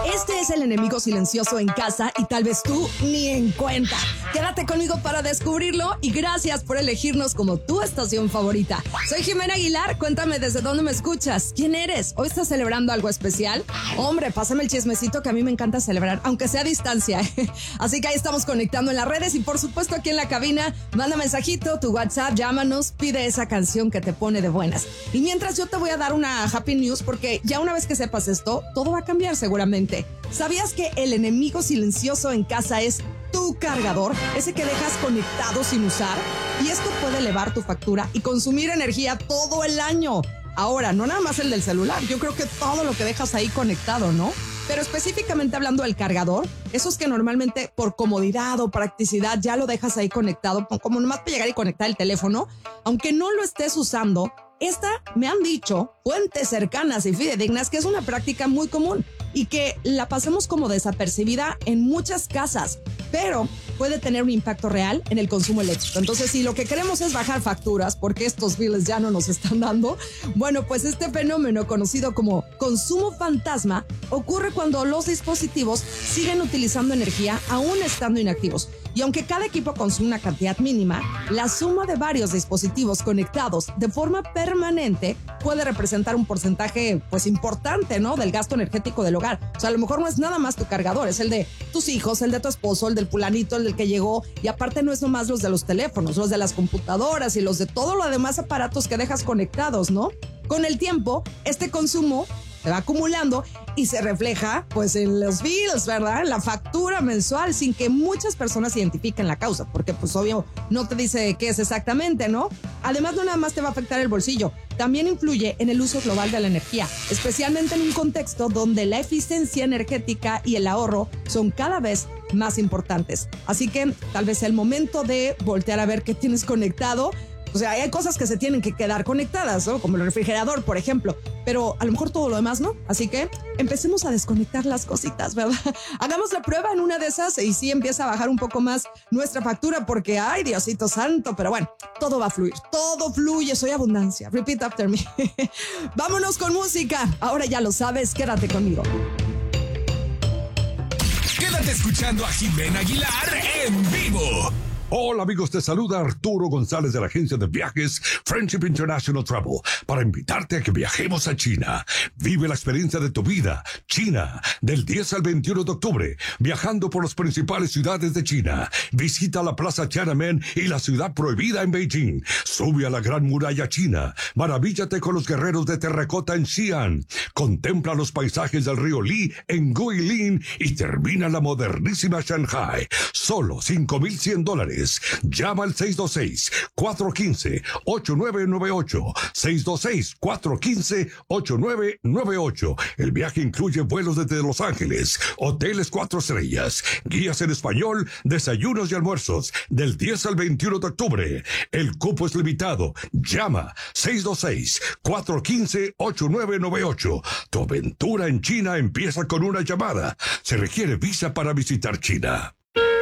Este es el enemigo silencioso en casa y tal vez tú ni en cuenta. Quédate conmigo para descubrirlo y gracias por elegirnos como tu estación favorita. Soy Jimena Aguilar, cuéntame desde dónde me escuchas. ¿Quién eres? ¿Hoy estás celebrando algo especial? Hombre, pásame el chismecito que a mí me encanta celebrar, aunque sea a distancia. Así que ahí estamos conectando en las redes y por supuesto aquí en la cabina. Manda mensajito, tu WhatsApp, llámanos, pide esa canción que te pone de buenas. Y mientras yo te voy a dar una happy news porque ya una vez que sepas esto, todo va a cambiar seguramente. ¿Sabías que el enemigo silencioso en casa es tu cargador? Ese que dejas conectado sin usar. Y esto puede elevar tu factura y consumir energía todo el año. Ahora, no nada más el del celular. Yo creo que todo lo que dejas ahí conectado, ¿no? Pero específicamente hablando del cargador, esos que normalmente por comodidad o practicidad ya lo dejas ahí conectado, como nomás para llegar y conectar el teléfono, aunque no lo estés usando, me han dicho fuentes cercanas y fidedignas que es una práctica muy común y que la pasamos como desapercibida en muchas casas, pero puede tener un impacto real en el consumo eléctrico. Entonces, si lo que queremos es bajar facturas porque estos biles ya no nos están dando, bueno, pues este fenómeno conocido como consumo fantasma ocurre cuando los dispositivos siguen utilizando energía aún estando inactivos. Y aunque cada equipo consume una cantidad mínima, la suma de varios dispositivos conectados de forma permanente puede representar un porcentaje pues importante, ¿no?, del gasto energético del hogar. O sea, a lo mejor no es nada más tu cargador, es el de tus hijos, el de tu esposo, el del fulanito, el del que llegó, y aparte no es nomás los de los teléfonos, los de las computadoras y los de todo lo demás aparatos que dejas conectados, ¿no? Con el tiempo, este consumo se va acumulando y se refleja pues en los bills, ¿verdad? En la factura mensual, sin que muchas personas identifiquen la causa, porque pues obvio no te dice qué es exactamente, ¿no? Además, no nada más te va a afectar el bolsillo, también influye en el uso global de la energía, especialmente en un contexto donde la eficiencia energética y el ahorro son cada vez más importantes. Así que tal vez es el momento de voltear a ver qué tienes conectado. O sea, hay cosas que se tienen que quedar conectadas, ¿no? Como el refrigerador, por ejemplo. Pero a lo mejor todo lo demás, ¿no? Así que empecemos a desconectar las cositas, ¿verdad? Hagamos la prueba en una de esas y sí empieza a bajar un poco más nuestra factura porque, ay, Diosito santo. Pero bueno, todo va a fluir. Todo fluye. Soy abundancia. Repeat after me. Vámonos con música. Ahora ya lo sabes. Quédate conmigo. Quédate escuchando a Jimena Aguilar en vivo. Hola amigos, te saluda Arturo González de la agencia de viajes Friendship International Travel para invitarte a que viajemos a China. Vive la experiencia de tu vida. China, del 10 al 21 de octubre, viajando por las principales ciudades de China. Visita la Plaza Tiananmen y la Ciudad Prohibida en Beijing. Sube a la Gran Muralla China. Maravíllate con los guerreros de terracota en Xi'an. Contempla los paisajes del río Li en Guilin y termina la modernísima Shanghai. Solo $5,100. Llama al 626-415-8998. 626-415-8998. El viaje incluye vuelos desde Los Ángeles, hoteles 4 estrellas, guías en español, desayunos y almuerzos, del 10 al 21 de octubre. El cupo es limitado. Llama 626-415-8998. Tu aventura en China empieza con una llamada. Se requiere visa para visitar China.